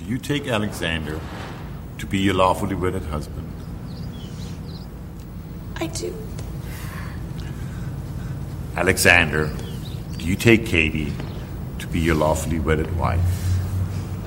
do you take Alexander to be your lawfully wedded husband? I do. Alexander, do you take Katie to be your lawfully wedded wife?